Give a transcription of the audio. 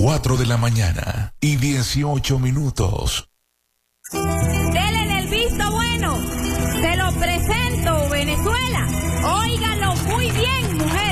4 de la mañana y 18 minutos. Denle el visto bueno. Se lo presento, Venezuela. Óiganlo muy bien, mujeres.